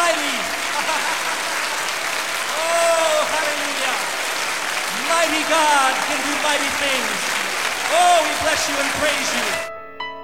mighty. Oh, hallelujah. Mighty God can do mighty things. Oh, we bless you and praise you.